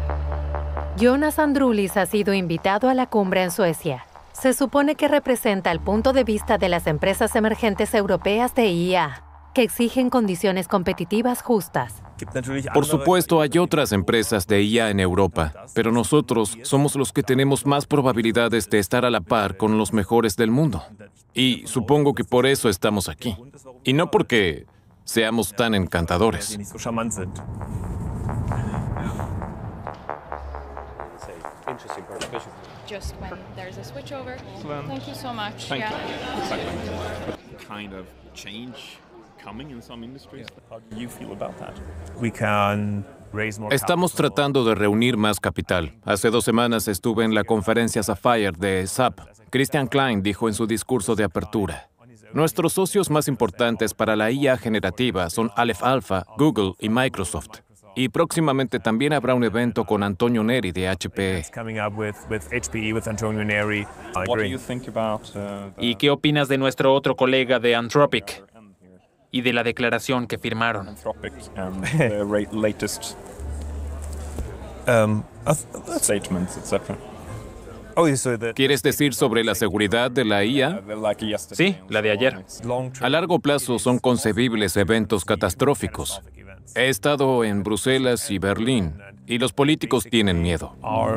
Jonas Andrulis ha sido invitado a la cumbre en Suecia. Se supone que representa el punto de vista de las empresas emergentes europeas de IA, que exigen condiciones competitivas justas. Por supuesto, hay otras empresas de IA en Europa, pero nosotros somos los que tenemos más probabilidades de estar a la par con los mejores del mundo. Y supongo que por eso estamos aquí. Y no porque seamos tan encantadores. Just when there's a switchover. Thank you so much. Thank Yeah. kind of change coming in some industries. How do you feel about that? Estamos tratando de reunir más capital. Hace 2 semanas estuve en la conferencia Sapphire de SAP. Christian Klein dijo en su discurso de apertura: nuestros socios más importantes para la IA generativa son Aleph Alpha, Google y Microsoft. Y próximamente también habrá un evento con Antonio Neri de HPE. What do you think about ¿Y qué opinas de nuestro otro colega de Anthropic y de la declaración que firmaron? Anthropic and the latest statements, etc.? ¿Quieres decir sobre la seguridad de la IA? Sí, la de ayer. A largo plazo son concebibles eventos catastróficos. He estado en Bruselas y Berlín, y los políticos tienen miedo.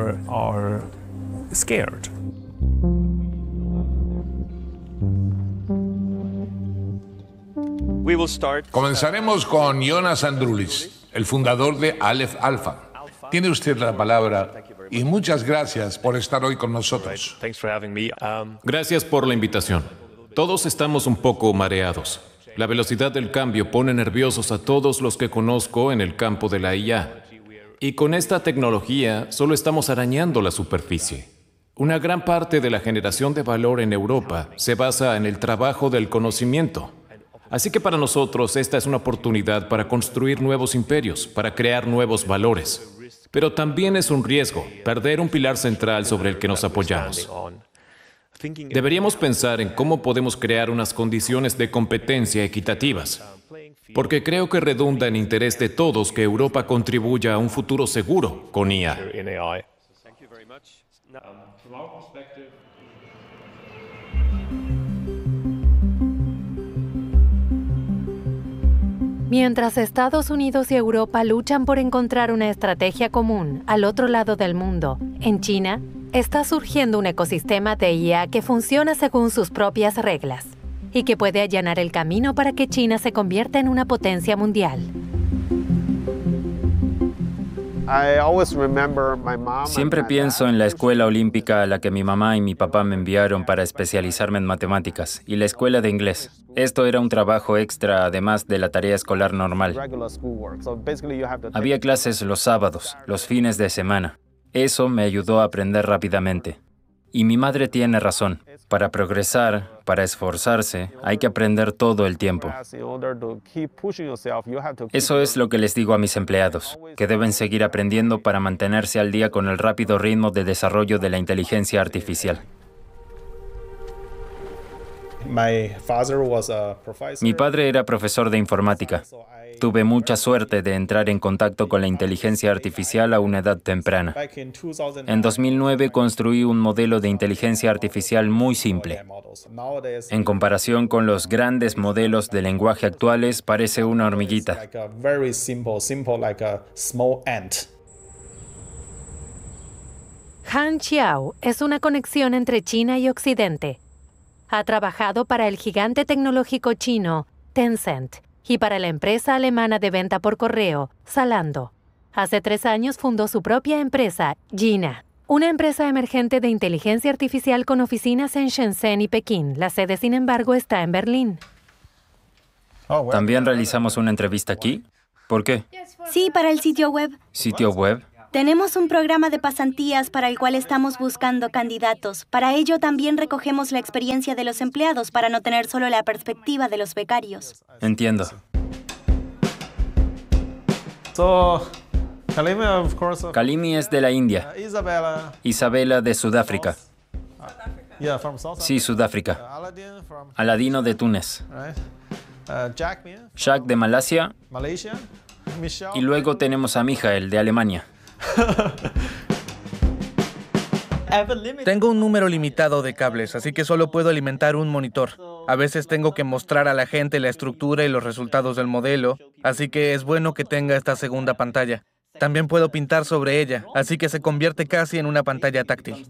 Comenzaremos con Jonas Andrulis, el fundador de Aleph Alpha. Tiene usted la palabra y muchas gracias por estar hoy con nosotros. Gracias por la invitación. Todos estamos un poco mareados. La velocidad del cambio pone nerviosos a todos los que conozco en el campo de la IA. Y con esta tecnología solo estamos arañando la superficie. Una gran parte de la generación de valor en Europa se basa en el trabajo del conocimiento. Así que para nosotros esta es una oportunidad para construir nuevos imperios, para crear nuevos valores. Pero también es un riesgo perder un pilar central sobre el que nos apoyamos. Deberíamos pensar en cómo podemos crear unas condiciones de competencia equitativas, porque creo que redunda en interés de todos que Europa contribuya a un futuro seguro con IA. Mientras Estados Unidos y Europa luchan por encontrar una estrategia común al otro lado del mundo, en China, está surgiendo un ecosistema de IA que funciona según sus propias reglas y que puede allanar el camino para que China se convierta en una potencia mundial. Siempre pienso en la escuela olímpica a la que mi mamá y mi papá me enviaron para especializarme en matemáticas y la escuela de inglés. Esto era un trabajo extra además de la tarea escolar normal. Había clases los sábados, los fines de semana. Eso me ayudó a aprender rápidamente. Y mi madre tiene razón. Para progresar, para esforzarse, hay que aprender todo el tiempo. Eso es lo que les digo a mis empleados, que deben seguir aprendiendo para mantenerse al día con el rápido ritmo de desarrollo de la inteligencia artificial. Mi padre era profesor de informática. Tuve mucha suerte de entrar en contacto con la inteligencia artificial a una edad temprana. En 2009 construí un modelo de inteligencia artificial muy simple. En comparación con los grandes modelos de lenguaje actuales, parece una hormiguita. Han Xiao es una conexión entre China y Occidente. Ha trabajado para el gigante tecnológico chino Tencent y para la empresa alemana de venta por correo, Zalando. Hace 3 años fundó su propia empresa, Jina, una empresa emergente de inteligencia artificial con oficinas en Shenzhen y Pekín. La sede, sin embargo, está en Berlín. ¿También realizamos una entrevista aquí? ¿Por qué? Sí, para el sitio web. ¿Sitio web? Tenemos un programa de pasantías para el cual estamos buscando candidatos. Para ello también recogemos la experiencia de los empleados para no tener solo la perspectiva de los becarios. Entiendo. Kalimi es de la India. Isabela de Sudáfrica. Sí, Sudáfrica. Aladino de Túnez. Jack de Malasia. Y luego tenemos a Michael de Alemania. Tengo un número limitado de cables, así que solo puedo alimentar un monitor. A veces tengo que mostrar a la gente la estructura y los resultados del modelo, así que es bueno que tenga esta segunda pantalla. También puedo pintar sobre ella, así que se convierte casi en una pantalla táctil.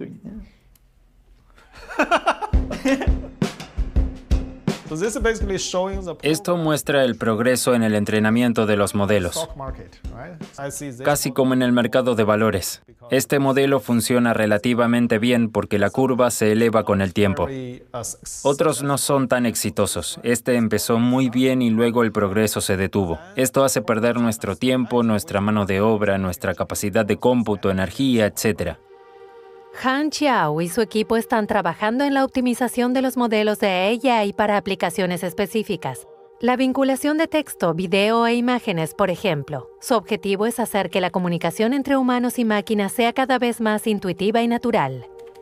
Esto muestra el progreso en el entrenamiento de los modelos, casi como en el mercado de valores. Este modelo funciona relativamente bien porque la curva se eleva con el tiempo. Otros no son tan exitosos. Este empezó muy bien y luego el progreso se detuvo. Esto hace perder nuestro tiempo, nuestra mano de obra, nuestra capacidad de cómputo, energía, etc. Han Chiao y su equipo están trabajando en la optimización de los modelos de AI para aplicaciones específicas. La vinculación de texto, video e imágenes, por ejemplo. Su objetivo es hacer que la comunicación entre humanos y máquinas sea cada vez más intuitiva y natural.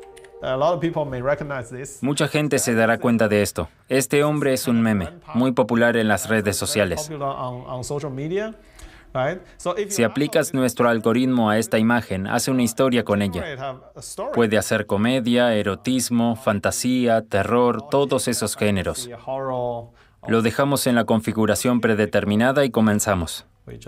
Mucha gente se dará cuenta de esto. Este hombre es un meme, muy popular en las redes sociales. Si aplicas nuestro algoritmo a esta imagen, hace una historia con ella. Puede hacer comedia, erotismo, fantasía, terror, todos esos géneros. Lo dejamos en la configuración predeterminada y comenzamos.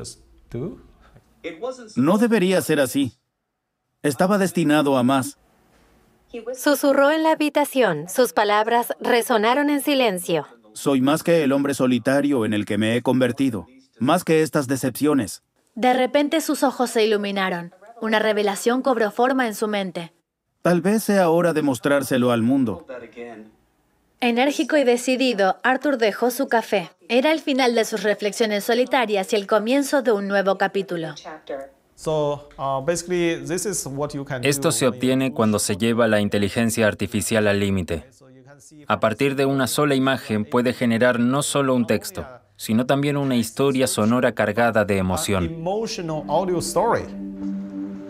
No debería ser así. Estaba destinado a más. Susurró en la habitación. Sus palabras resonaron en silencio. Soy más que el hombre solitario en el que me he convertido. Más que estas decepciones. De repente sus ojos se iluminaron. Una revelación cobró forma en su mente. Tal vez sea hora de mostrárselo al mundo. Enérgico y decidido, Arthur dejó su café. Era el final de sus reflexiones solitarias y el comienzo de un nuevo capítulo. Esto se obtiene cuando se lleva la inteligencia artificial al límite. A partir de una sola imagen puede generar no solo un texto, sino también una historia sonora cargada de emoción.